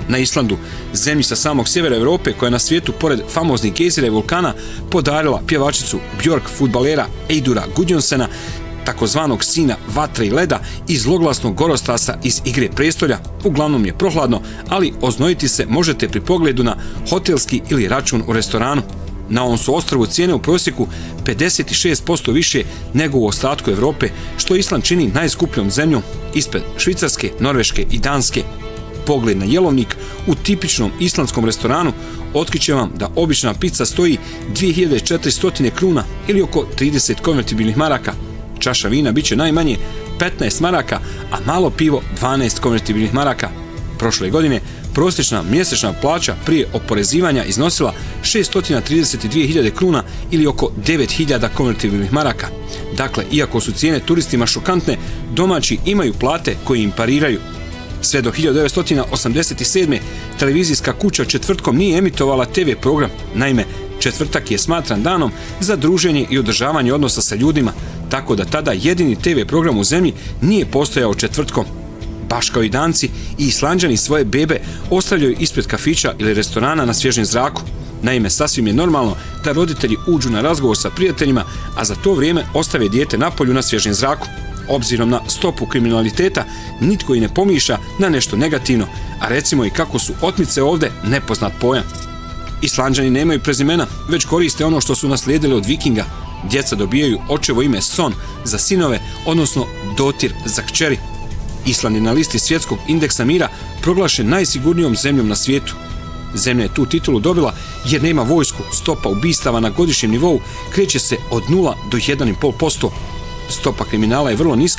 Na Islandu, zemlji sa samog sjevera Europe koja na svijetu pored famoznih gejzera i vulkana podarila pjevačicu Björk fudbalera Eidura Gudjonssena, takozvanog sina vatre i leda i zloglasnog gorostasa iz Igre prestolja, uglavnom je prohladno, ali oznojiti se možete pri pogledu na hotelski ili račun u restoranu. Na ovom su ostrvu cijene u prosjeku 56% više nego u ostatku Europe, što Island čini najskupljom zemljom ispred Švicarske, Norveške i Danske. Pogled na jelovnik u tipičnom islandskom restoranu otkriće vam da obična pizza stoji 2400 kruna ili oko 30 konvertibilnih maraka. Čaša vina biće najmanje 15 maraka, a malo pivo 12 konvertibilnih maraka. Prošle godine prosječna mjesečna plaća prije oporezivanja iznosila 632.000 kruna ili oko 9.000 konvertibilnih maraka. Dakle, iako su cijene turistima šokantne, domaći imaju plate koje im pariraju. Sve do 1987. televizijska kuća četvrtkom nije emitovala TV program. Naime, četvrtak je smatran danom za druženje i održavanje odnosa sa ljudima, tako da tada jedini TV program u zemlji nije postojao četvrtkom. Baš kao i Danci, i Islanđani svoje bebe ostavljaju ispred kafića ili restorana na svježem zraku. Naime, sasvim je normalno da roditelji uđu na razgovor sa prijateljima, a za to vrijeme ostave dijete napolju na svježem zraku. Obzirom na stopu kriminaliteta, nitko i ne pomišlja na nešto negativno, a recimo i kako su otmice ovdje nepoznat pojam. Islanđani nemaju prezimena, već koriste ono što su naslijedili od Vikinga. Djeca dobijaju očevo ime Son za sinove, odnosno Dotir za kćeri. Island je na listi svjetskog indeksa mira proglašen najsigurnijom zemljom na svijetu. Zemlja je tu titulu dobila jer nema vojsku, stopa ubistava na godišnjem nivou kreće se od 0 do 1,5%. Stopa kriminala je vrlo niska